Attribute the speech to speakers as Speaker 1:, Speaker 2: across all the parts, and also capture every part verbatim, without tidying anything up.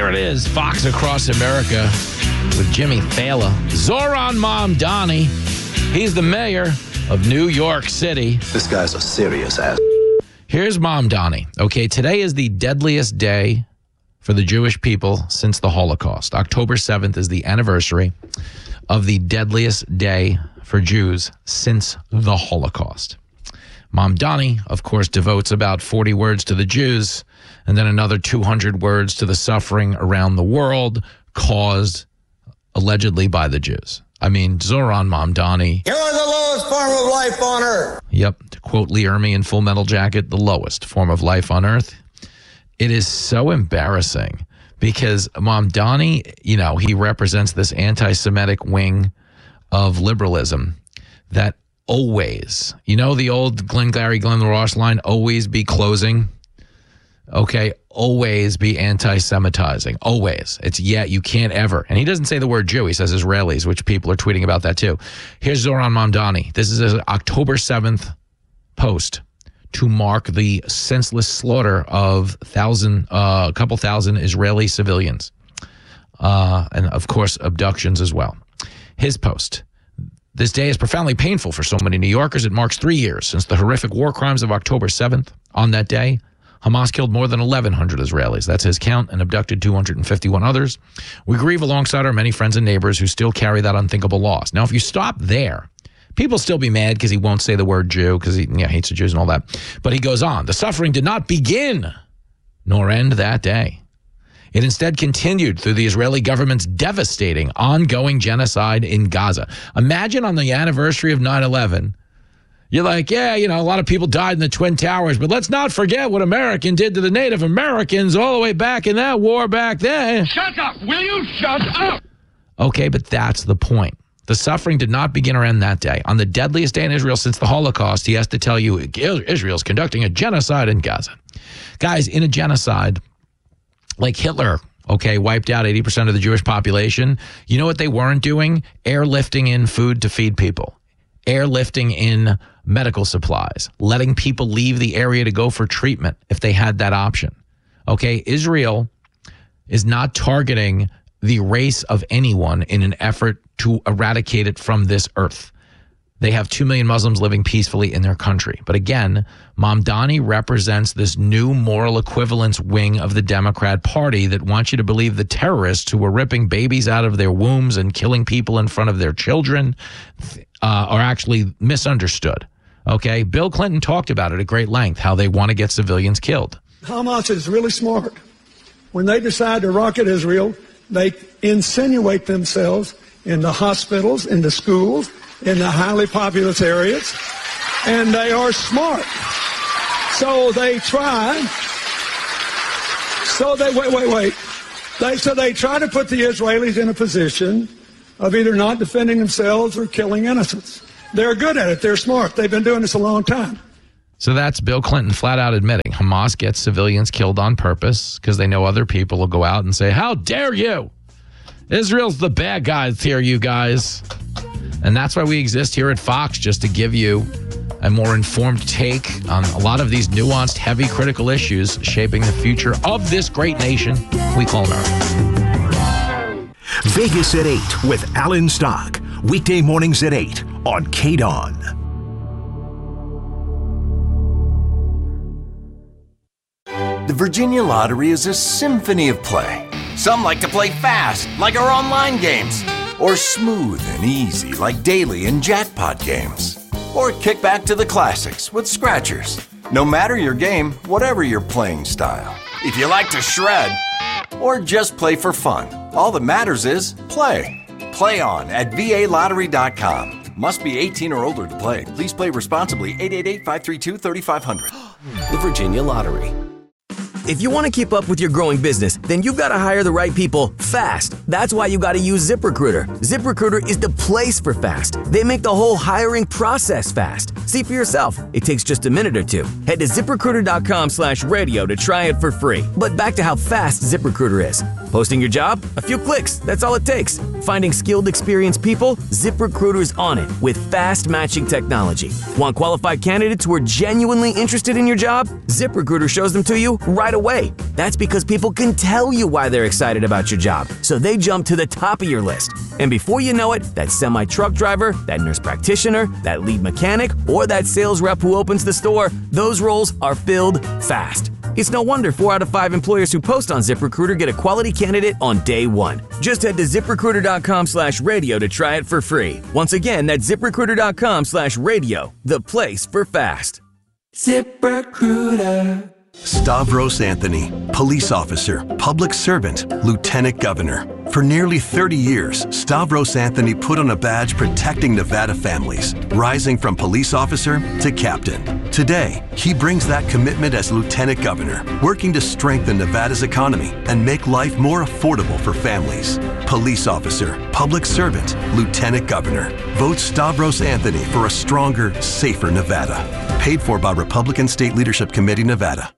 Speaker 1: there it is. Fox Across America with Jimmy Fallon. Zoran Mamdani. He's the mayor of New York City.
Speaker 2: This guy's a serious ass.
Speaker 1: Here's Mamdani. Okay, today is the deadliest day for the Jewish people since the Holocaust. October seventh is the anniversary of the deadliest day for Jews since the Holocaust. Mamdani, of course, devotes about forty words to the Jews and then another two hundred words to the suffering around the world caused allegedly by the Jews. I mean, Zoran Mamdani.
Speaker 3: You're the lowest form of life on earth.
Speaker 1: Yep, to quote Lee Ermey in Full Metal Jacket, the lowest form of life on earth. It is so embarrassing because Mamdani, you know, he represents this anti-Semitic wing of liberalism that always, you know, the old Glengarry Glen Ross line, always be closing. Okay, always be anti-Semitizing. Always. It's yeah, you can't ever. And he doesn't say the word Jew. He says Israelis, which people are tweeting about that too. Here's Zoran Mamdani. This is an October seventh post to mark the senseless slaughter of thousand, uh, a couple thousand Israeli civilians. Uh, and of course, abductions as well. His post. This day is profoundly painful for so many New Yorkers. It marks three years since the horrific war crimes of October seventh. On that day, Hamas killed more than eleven hundred Israelis. That's his count, and abducted two hundred fifty-one others. We grieve alongside our many friends and neighbors who still carry that unthinkable loss. Now, if you stop there, people still be mad because he won't say the word Jew because he yeah, hates the Jews and all that. But he goes on. The suffering did not begin nor end that day. It instead continued through the Israeli government's devastating, ongoing genocide in Gaza. Imagine on the anniversary of nine eleven, you're like, yeah, you know, a lot of people died in the Twin Towers, but let's not forget what American did to the Native Americans all the way back in that war back then.
Speaker 4: Shut up! Will you shut up?
Speaker 1: Okay, but that's the point. The suffering did not begin or end that day. On the deadliest day in Israel since the Holocaust, he has to tell you Israel's conducting a genocide in Gaza. Guys, in a genocide, like Hitler, okay, wiped out eighty percent of the Jewish population. You know what they weren't doing? Airlifting in food to feed people. Airlifting in medical supplies. Letting people leave the area to go for treatment if they had that option. Okay, Israel is not targeting the race of anyone in an effort to eradicate it from this earth. They have two million Muslims living peacefully in their country. But again, Mamdani represents this new moral equivalence wing of the Democrat Party that wants you to believe the terrorists who were ripping babies out of their wombs and killing people in front of their children uh, are actually misunderstood. Okay, Bill Clinton talked about it at great length, how they want to get civilians killed.
Speaker 5: Hamas is really smart. When they decide to rocket Israel, they insinuate themselves in the hospitals, in the schools, in the highly populous areas, and they are smart. So they try, so they, wait, wait, wait. They, so they try to put the Israelis in a position of either not defending themselves or killing innocents. They're good at it. They're smart. They've been doing this a long time.
Speaker 1: So that's Bill Clinton flat out admitting Hamas gets civilians killed on purpose because they know other people will go out and say, how dare you? Israel's the bad guys here, you guys. And that's why we exist here at Fox, just to give you a more informed take on a lot of these nuanced, heavy, critical issues shaping the future of this great nation we call America.
Speaker 6: Vegas at eight with Alan Stock. Weekday mornings at eight on K D O N.
Speaker 7: The Virginia Lottery is a symphony of play. Some like to play fast, like our online games. Or smooth and easy, like daily and jackpot games. Or kick back to the classics with scratchers. No matter your game, whatever your playing style. If you like to shred, or just play for fun, all that matters is play. Play on at V A lottery dot com. Must be eighteen or older to play. Please play responsibly. eight eight eight, five three two, three five zero zero.
Speaker 8: The Virginia Lottery. If you want to keep up with your growing business, then you've got to hire the right people fast. That's why you got to use ZipRecruiter. ZipRecruiter is the place for fast. They make the whole hiring process fast. See for yourself. It takes just a minute or two. Head to ZipRecruiter.com slash radio to try it for free. But back to how fast ZipRecruiter is. Posting your job? A few clicks. That's all it takes. Finding skilled, experienced people? ZipRecruiter's on it with fast matching technology. Want qualified candidates who are genuinely interested in your job? ZipRecruiter shows them to you right away. That's because people can tell you why they're excited about your job, so they jump to the top of your list. And before you know it, that semi-truck driver, that nurse practitioner, that lead mechanic, or that sales rep who opens the store, those roles are filled fast. It's no wonder four out of five employers who post on ZipRecruiter get a quality candidate on day one. Just head to ZipRecruiter.com slash radio to try it for free. Once again, that's ZipRecruiter.com slash radio, the place for fast. ZipRecruiter.
Speaker 2: Stavros Anthony, police officer, public servant, lieutenant governor. For nearly thirty years, Stavros Anthony put on a badge protecting Nevada families, rising from police officer to captain. Today, he brings that commitment as lieutenant governor, working to strengthen Nevada's economy and make life more affordable for families. Police officer, public servant, lieutenant governor. Vote Stavros Anthony for a stronger, safer Nevada. Paid for by Republican State Leadership Committee, Nevada.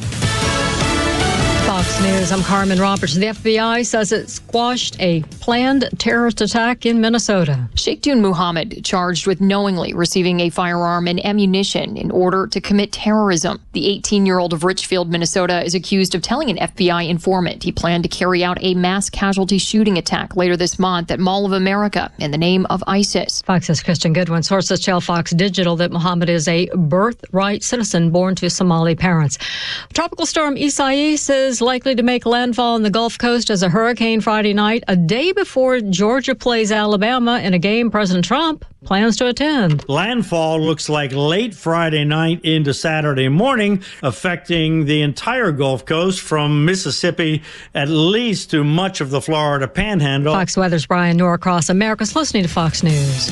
Speaker 9: Fox News, I'm Carmen Roberts. The F B I says it squashed a planned terrorist attack in Minnesota.
Speaker 10: Sheikh Dun Muhammad charged with knowingly receiving a firearm and ammunition in order to commit terrorism. The eighteen-year-old of Richfield, Minnesota, is accused of telling an F B I informant he planned to carry out a mass casualty shooting attack later this month at Mall of America in the name of ISIS.
Speaker 9: Fox's Kristen Goodwin. Sources tell Fox Digital that Muhammad is a birthright citizen born to Somali parents. Tropical storm Isaias is likely to make landfall on the Gulf Coast as a hurricane Friday night, a day before Georgia plays Alabama in a game President Trump plans to attend.
Speaker 11: Landfall looks like late Friday night into Saturday morning, affecting the entire Gulf Coast from Mississippi at least to much of the Florida Panhandle.
Speaker 9: Fox Weather's Brian Norcross. America's listening to Fox News.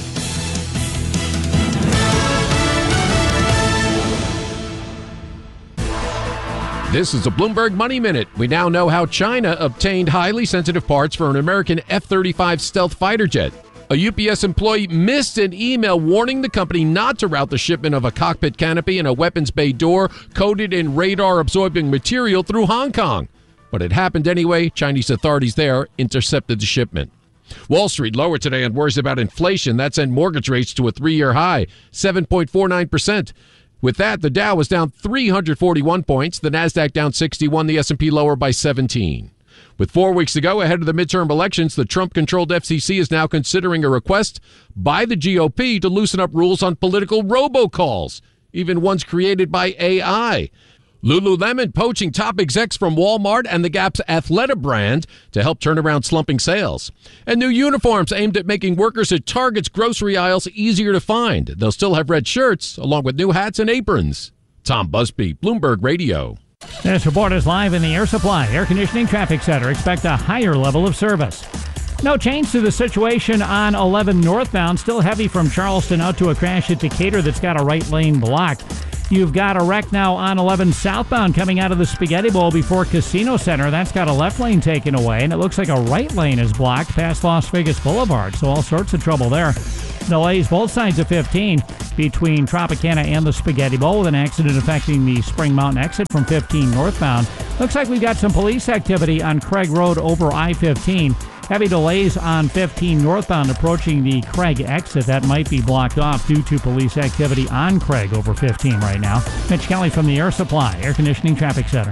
Speaker 12: This is a Bloomberg Money Minute. We now know how China obtained highly sensitive parts for an American F thirty-five stealth fighter jet. A U P S employee missed an email warning the company not to route the shipment of a cockpit canopy and a weapons bay door coated in radar-absorbing material through Hong Kong. But it happened anyway. Chinese authorities there intercepted the shipment. Wall Street lower today on worries about inflation. That sent mortgage rates to a three-year high, seven point four nine percent. With that, the Dow was down three hundred forty-one points, the Nasdaq down sixty-one, the S and P lower by seventeen. With four weeks to go ahead of the midterm elections, the Trump-controlled F C C is now considering a request by the G O P to loosen up rules on political robocalls, even ones created by A I. Lululemon poaching top execs from Walmart and the Gap's Athleta brand to help turn around slumping sales. And new uniforms aimed at making workers at Target's grocery aisles easier to find. They'll still have red shirts, along with new hats and aprons. Tom Busby, Bloomberg Radio.
Speaker 13: This report is live in the Air Supply Air Conditioning Traffic Center. Expect a higher level of service. No change to the situation on eleven northbound. Still heavy from Charleston out to a crash at Decatur that's got a right lane blocked. You've got a wreck now on eleven southbound coming out of the Spaghetti Bowl before Casino Center. That's got a left lane taken away, and it looks like a right lane is blocked past Las Vegas Boulevard, so all sorts of trouble there. Delays both sides of fifteen between Tropicana and the Spaghetti Bowl with an accident affecting the Spring Mountain exit from fifteen northbound. Looks like we've got some police activity on Craig Road over I fifteen. Heavy delays on fifteen northbound approaching the Craig exit. That might be blocked off due to police activity on Craig over fifteen right now. Mitch Kelly from the Air Supply Air Conditioning Traffic Center.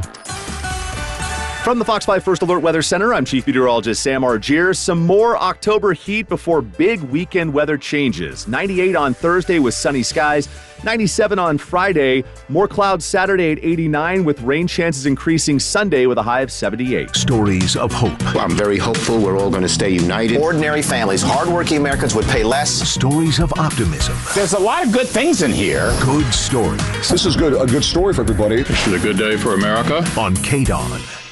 Speaker 14: From the Fox five First Alert Weather Center, I'm Chief Meteorologist Sam Argier. Some more October heat before big weekend weather changes. ninety-eight on Thursday with sunny skies. ninety-seven on Friday. More clouds Saturday at eighty-nine with rain chances increasing Sunday with a high of seventy-eight.
Speaker 6: Stories of hope.
Speaker 15: I'm very hopeful we're all going to stay united. Ordinary families, hardworking Americans would pay less.
Speaker 6: Stories of optimism.
Speaker 15: There's a lot of good things in here.
Speaker 6: Good stories.
Speaker 16: This is good. A good story for everybody.
Speaker 17: This is a good day for America.
Speaker 6: On K D O N.